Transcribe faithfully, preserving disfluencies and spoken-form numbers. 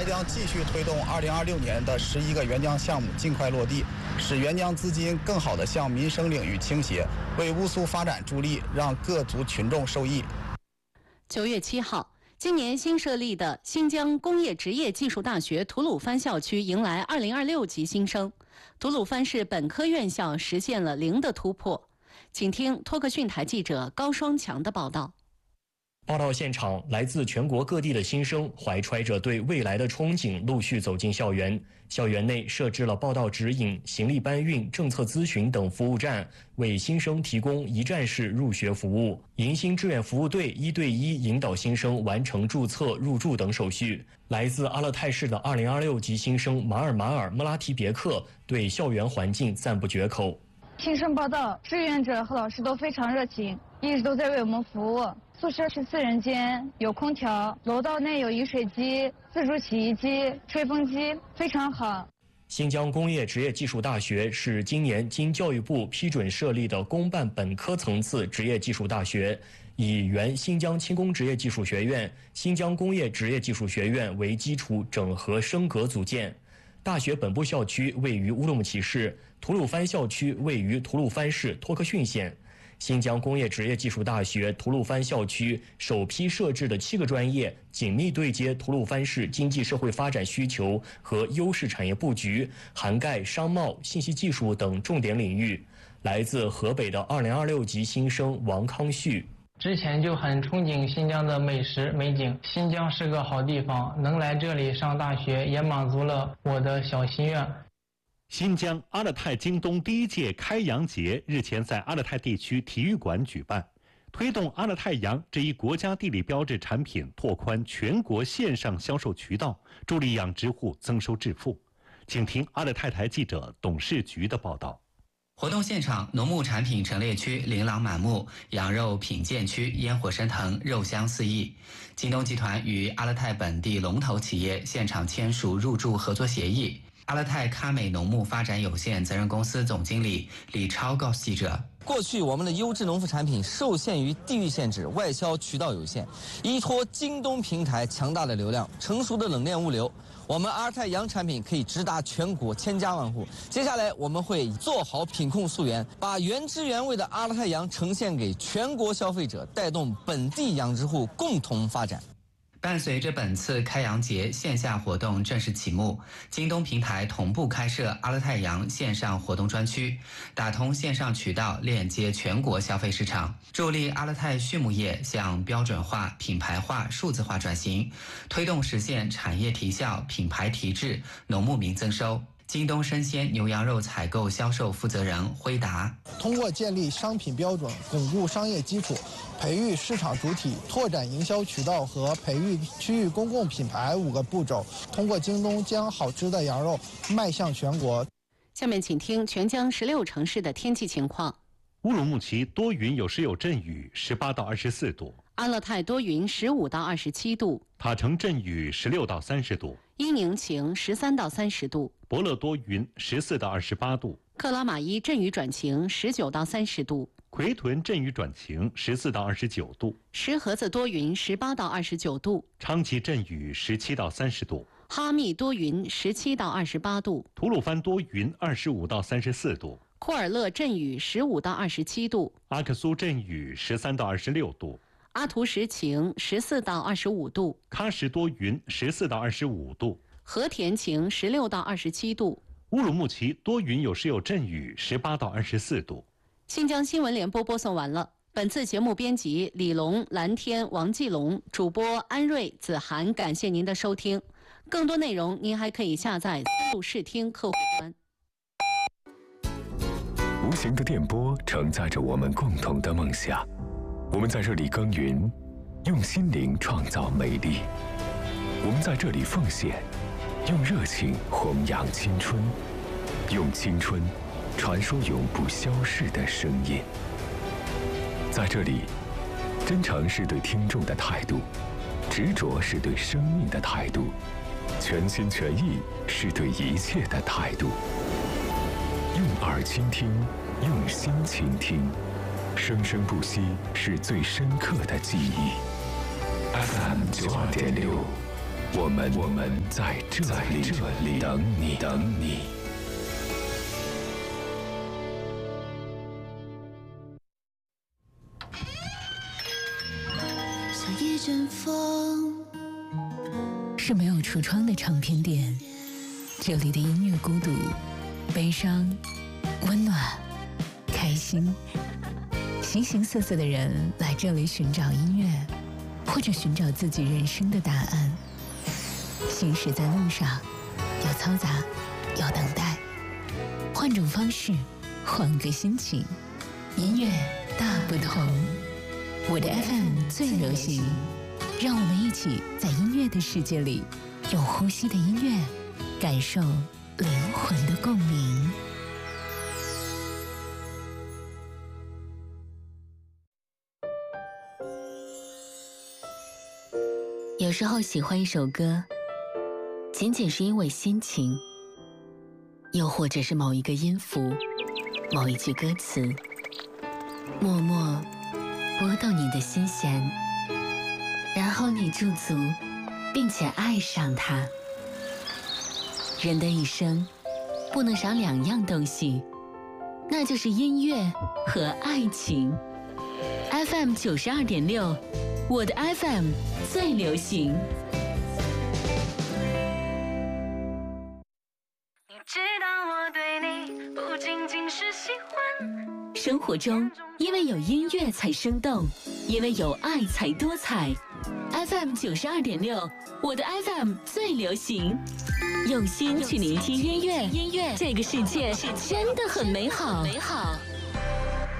还将继续推动二零二六年的十一个援疆项目尽快落地，使援疆资金更好地向民生领域倾斜，为乌苏发展助力，让各族群众受益。 九月七号，今年新设立的新疆工业职业技术大学吐鲁番校区迎来二零二六级新生，吐鲁番市本科院校实现了零的突破。请听托克逊台记者高双强的报道。 报道现场，来自全国各地的新生怀揣着对未来的憧憬，陆续走进校园。校园内设置了报到指引、行李搬运、政策咨询等服务站，为新生提供一站式入学服务。迎新志愿服务队一对一引导新生完成注册、入住等手续。来自阿勒泰市的二零二六级新生马尔马尔·莫拉提别克对校园环境赞不绝口。 新生报到，志愿者和老师都非常热情，一直都在为我们服务。宿舍是四人间，有空调，楼道内有饮水机、自助洗衣机、吹风机，非常好。 新疆工业职业技术大学是今年经教育部批准设立的公办本科层次职业技术大学，以原新疆轻工职业技术学院、新疆工业职业技术学院为基础整合升格组建。大学本部校区位于乌鲁木齐市，吐鲁番校区位于吐鲁番市托克逊县。新疆工业职业技术大学吐鲁番校区首批设置的七个专业，紧密对接吐鲁番市经济社会发展需求和优势产业布局，涵盖商贸、信息技术等重点领域。来自河北的二零二六级新生王康旭。 之前就很憧憬新疆的美食美景，新疆是个好地方，能来这里上大学也满足了我的小心愿。 新疆阿勒泰京东第一届开洋节日前在阿勒泰地区体育馆举办，推动阿勒泰洋这一国家地理标志产品拓宽全国线上销售渠道，助力养殖户增收致富。请听阿勒泰台记者董事局的报道。 活动现场，农牧产品陈列区琳琅满目，羊肉品鉴区烟火升腾，肉香四溢。京东集团与阿勒泰本地龙头企业现场签署入驻合作协议。阿勒泰喀美农牧发展有限责任公司总经理李超告诉记者， 过去我们的优质农副产品受限于地域限制，外销渠道有限，依托京东平台强大的流量、成熟的冷链物流，我们阿勒泰洋产品可以直达全国千家万户。接下来我们会做好品控溯源，把原汁原味的阿勒泰洋呈现给全国消费者，带动本地养殖户共同发展。 伴随着本次开洋节线下活动正式启幕，京东平台同步开设阿勒泰洋线上活动专区，打通线上渠道，链接全国消费市场，助力阿勒泰畜牧业向标准化、品牌化、数字化转型，推动实现产业提效、品牌提质、农牧民增收。京东生鲜牛羊肉采购销售负责人辉达， 通过建立商品标准，巩固商业基础，培育市场主体，拓展营销渠道和培育区域公共品牌五个步骤，通过京东将好吃的羊肉迈向全国。 下面请听全疆十六城市的天气情况。 乌鲁木齐多云有时有阵雨，十八到二十四度； 阿勒泰多云，十五到二十七度； 塔城阵雨，十六到三十度； 伊宁晴，十三到三十度； 博乐多云，十四到二十八度； 克拉玛依阵雨转晴，十九到三十度； 奎屯阵雨转晴，十四到二十九度； 石河子多云，十八到二十九度； 昌吉阵雨，十七到三十度； 哈密多云，十七到二十八度； 吐鲁番多云，二十五到三十四度； 库尔勒阵雨，十五到二十七度； 阿克苏阵雨，十三到二十六度； 阿图什晴，十四到二十五度； 喀什多云，十四到二十五度； 和田晴，十六到二十七度； 乌鲁木齐多云有时有阵雨，十八到二十四度。 新疆新闻联播播送完了。本次节目编辑李龙、蓝天、王继龙，主播安瑞、子涵，感谢您的收听。更多内容您还可以下载思路视听客户端。 无形的电波承载着我们共同的梦想，我们在这里耕耘，用心灵创造美丽；我们在这里奉献，用热情弘扬青春，用青春传说永不消逝的声音。在这里，真诚是对听众的态度，执着是对生命的态度，全心全意是对一切的态度。用耳倾听，用心倾听，生生不息是最深刻的记忆。F M 九二点六， 我们我们在这里这里等你等你。 像一阵风，是没有橱窗的唱片店，这里的音乐孤独、悲伤、温暖、开心，形形色色的人来这里寻找音乐，或者寻找自己人生的答案。行驶在路上，有嘈杂，有等待，换种方式，换个心情，音乐大不同。我的 F M 最流行，让我们一起在音乐的世界里，用呼吸的音乐，感受灵魂的共鸣。有时候喜欢一首歌，仅仅是因为心情，又或者是某一个音符，某一句歌词，默默拨动你的心弦，然后你驻足，并且爱上它。人的一生不能少两样东西，那就是音乐和爱情。F M 九十二点六，我的 F M 最流行。你知道我对你不仅仅是喜欢。生活中，因为有音乐才生动，因为有爱才多彩。F M 九十二点六，我的 F M 最流行。用心去聆听音乐，音乐这个世界真的很美好。美好。